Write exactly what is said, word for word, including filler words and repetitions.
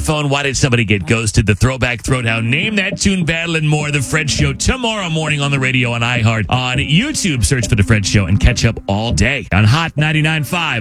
phone. Why did somebody get ghosted? The Throwback Throwdown. Name That Tune battle and more. The Fred Show tomorrow morning on the radio on iHeart. On YouTube, search for The Fred Show and catch up all day on Hot ninety-nine point five.